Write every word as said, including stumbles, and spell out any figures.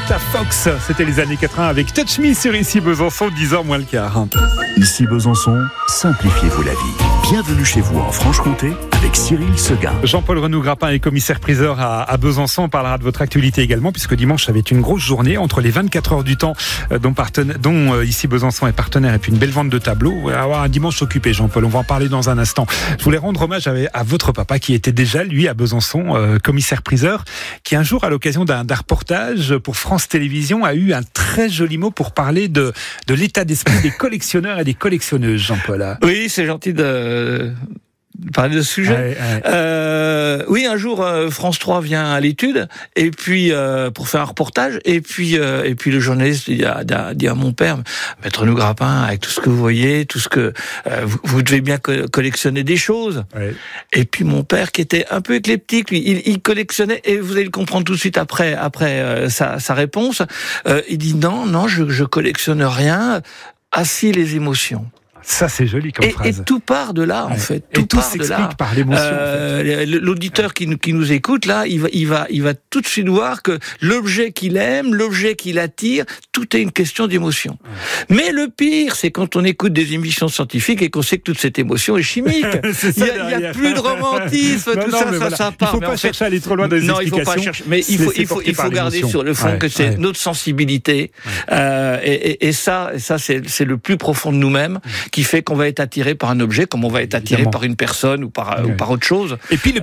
Rita Fox, c'était les années quatre-vingts avec Touch Me sur Ici Besançon, dix heures moins le quart. Ici Besançon, simplifiez-vous la vie. Bienvenue chez vous en Franche-Comté avec Cyril Seguin. Jean-Paul Renou-Grappin est commissaire-priseur à, à Besançon. On parlera de votre actualité également, puisque dimanche, ça va être une grosse journée entre les vingt-quatre heures du temps dont, partena- dont euh, Ici Besançon est partenaire et puis une belle vente de tableaux. On va avoir un dimanche occupé, Jean-Paul. On va en parler dans un instant. Je voulais rendre hommage à, à votre papa qui était déjà, lui, à Besançon, euh, commissaire-priseur, qui un jour, à l'occasion d'un, d'un reportage pour France Télévisions, a eu un très joli mot pour parler de, de l'état d'esprit des collectionneurs et des collectionneuses, Jean-Paul. Oui, c'est gentil de parler de ce sujet. Ouais, ouais. Euh, oui, un jour, euh, France trois vient à l'étude et puis euh, pour faire un reportage et puis euh, et puis le journaliste dit à, dit à mon père, Maître Renou-Grappin, avec tout ce que vous voyez, tout ce que euh, vous, vous devez bien co- collectionner des choses. Ouais. Et puis mon père, qui était un peu éclectique, lui, il, il collectionnait et vous allez le comprendre tout de suite après après euh, sa, sa réponse. Euh, il dit non, non, je, je collectionne rien. Assis les émotions. Ça, c'est joli comme Et, phrase. et tout part de là, en Ouais. fait. Et Tout, tout part de s'explique là. par l'émotion, Euh, en fait. L'auditeur qui, nous- qui nous écoute, là, il va, il va, il va tout de suite voir que l'objet qu'il aime, l'objet qui l'attire, tout est une question d'émotion. Ouais. Mais le pire, c'est quand on écoute des émissions scientifiques et qu'on sait que toute cette émotion est chimique. C'est il ça, y a, il y a plus de romantisme, non, tout non, ça, mais ça, voilà. ça part. Il ne faut Mais pas en fait, chercher à aller trop loin dans les non, il explications. faut pas chercher. Mais il faut, il faut, il faut garder sur le fond ouais, que c'est ouais. notre sensibilité. Ouais. Euh, et, et, et ça, ça c'est, c'est le plus profond de nous-mêmes qui fait qu'on va être attiré par un objet, comme on va être attiré Évidemment. par une personne ou par, ouais. ou par autre chose. Et puis le